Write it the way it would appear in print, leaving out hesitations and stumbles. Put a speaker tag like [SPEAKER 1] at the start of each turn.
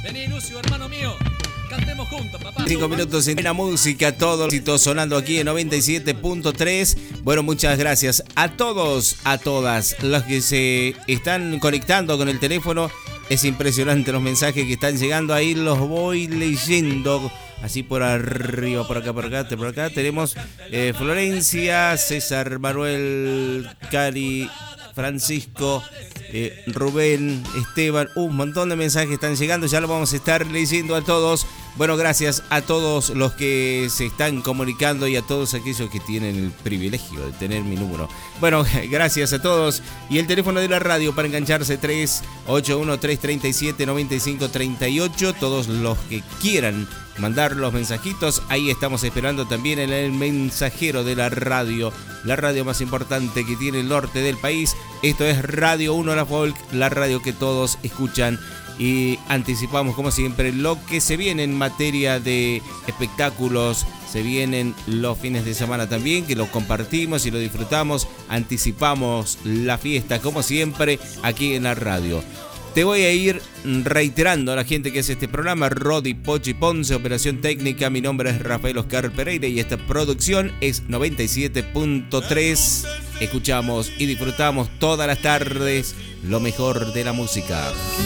[SPEAKER 1] Vení, Lucio, hermano mío. Cantemos juntos, papá.
[SPEAKER 2] 5 minutos en la música, todo sonando aquí en 97.3. Bueno, muchas gracias a todos, a todas los que se están conectando con el teléfono. Es impresionante los mensajes que están llegando ahí, los voy leyendo. Así por arriba, por acá. Tenemos Florencia, César, Manuel, Cari, Francisco, Rubén, Esteban. Un montón de mensajes están llegando, ya lo vamos a estar leyendo a todos. Bueno, gracias a todos los que se están comunicando y a todos aquellos que tienen el privilegio de tener mi número. Bueno, gracias a todos. Y el teléfono de la radio para engancharse 381-337-9538. Todos los que quieran mandar los mensajitos, ahí estamos esperando también en el mensajero de la radio más importante que tiene el norte del país. Esto es Radio 1 La Folk, la radio que todos escuchan. Y anticipamos como siempre lo que se viene en materia de espectáculos. Se vienen los fines de semana también, que lo compartimos y lo disfrutamos. Anticipamos la fiesta como siempre aquí en la radio. Te voy a ir reiterando a la gente que hace este programa: Rodi, Pochi, Ponce, operación técnica. Mi nombre es Rafael Oscar Pereira y esta producción es 97.3. Escuchamos y disfrutamos todas las tardes lo mejor de la música.